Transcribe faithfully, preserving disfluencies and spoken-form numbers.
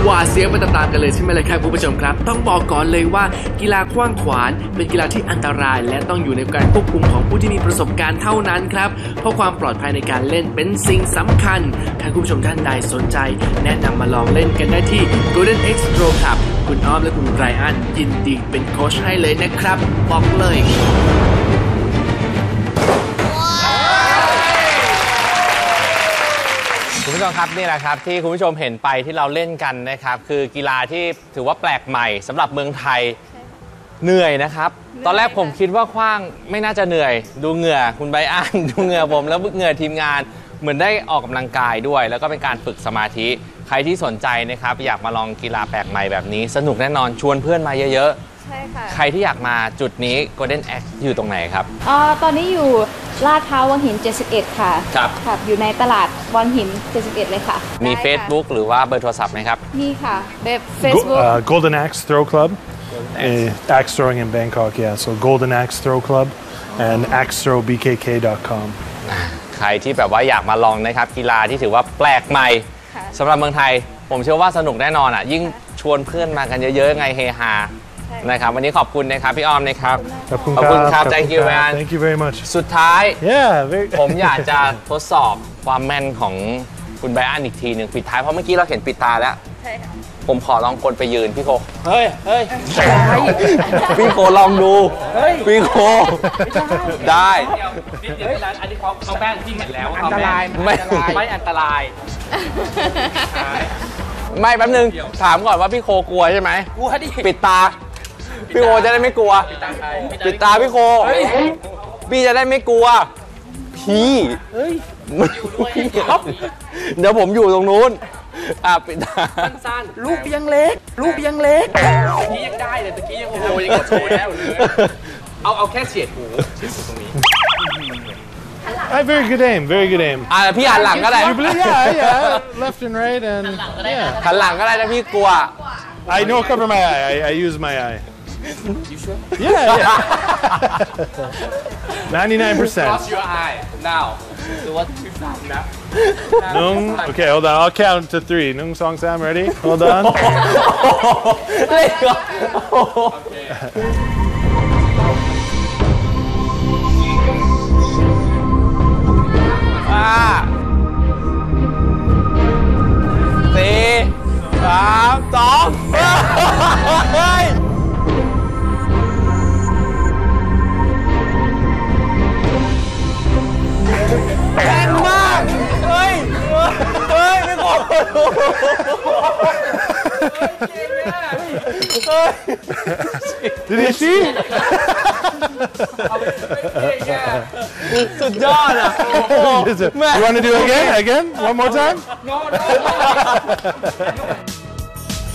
หวาดเสียวไปตามๆกันเลยใช่ไหมล่ะครับคุณผู้ชมครับต้องบอกก่อนเลยว่ากีฬาขว้างขวานเป็นกีฬาที่อันตรายและต้องอยู่ในการควบคุมของผู้ที่มีประสบการณ์เท่านั้นครับเพราะความปลอดภัยในการเล่นเป็นสิ่งสำคัญถ้าคุณผู้ชมท่านใดสนใจแนะนำมาลองเล่นกันได้ที่ Golden Extro ครับคุณอ้อมและคุณไรอันยินดีเป็นโค้ชให้เลยนะครับบอกเลยคุณผู้ชมครับนี่แหละครับที่คุณผู้ชมเห็นไปที่เราเล่นกันนะครับคือกีฬาที่ถือว่าแปลกใหม่สำหรับเมืองไทยเหนื่อยนะครับตอนแรกผมคิดว่าขว้างไม่น่าจะเหนื่อยดูเหงื่อคุณไบรอันดูเหงื่อผมแล้วเหงื่อทีมงานเหมือนได้ออกกำลังกายด้วยแล้วก็เป็นการฝึกสมาธิใครที่สนใจนะครับอยากมาลองกีฬาแปลกใหม่แบบนี้สนุกแน่นอนชวนเพื่อนมาเยอะๆใช่ค่ะใครที่อยากมาจุดนี้ Golden X อยู่ตรงไหนครับอ๋อตอนนี้อยู่ลาดพร้าววังหินเจ็ดสิบเอ็ดค่ะครับครับอยู่ในตลาดวังหินเจ็ดสิบเอ็ดเลยค่ะมี Facebook หรือว่าเบอร์โทรศัพท์ไหมครับมีค่ะแบบ Facebook uh, Golden Axe Throw Club uh, Axe throwing in Bangkok yeah so Golden Axe Throw Club and axe throw b k k dot com ใครที่แบบว่าอยากมาลองนะครับกีฬาที่ถือว่าแปลกใหม่สำหรับเมืองไทยผมเชื่อว่าสนุกแน่นอนอ่ะยิ่งชวนเพื่อนมากันเยอะๆไงเฮฮานะครับวันนี้ขอบคุณนะครับพี่อ้อมนะครับขอบคุณครับ thank you man thank you very much สุดท้าย yeah very ผมอยากจะทดสอบความแม่นของคุณไบรอันอีกทีหนึ่งปิดท้ายเพราะเมื่อกี้เราเห็นปิดตาแล้วผมขอลองกลไปยืนพี่โคเฮ้ยเฮ้ยพี่โคลองดูพี่โคได้อันนี้เขาเขาแป้งที่เห็นแล้วอันตรายไม่ไม่อันตรายไม่แป๊บนึงถามก่อนว่าพี่โคกลัวใช่ไหมกลัวดิปิดตาพี่โคจะได้ไม่กลัวปิดตาพี่โคพี่จะได้ไม่กลัวพี่ครับเดี๋ยวผมอยู่ตรงนู้นอ่ะปิดตาสั้นๆลูกยังเล็กลูกยังเล็กตะกี้ยังได้เลยตะกี้ยังโอ้ยยังโชว์แล้วเลยเอาเอาแค่เฉียดหูเฉียดหูตรงนี้ Uh, very good aim, very good aim. อ่ะพี่หันหลังก็ได้ Yeah, yeah, left and right and yeah. หันหลังก็ได้ถ้าพี่กลัว I know cover my eye. I, I use my eye. You sure? Yeah, yeah. ninety-nine percent. Cross your eye now. ดูว่าพี่สามนะ Nung, okay, hold on. I'll count to three. Nung Song Sam, ready? Hold on. เล่นก่อนห้าสี่สามสองเฮ้ยแรงมากเฮ้ยเฮ้ยไม่ขอ Did you see? สุดยอดอ่ะ You want to do it again? Again? One more time? No, no.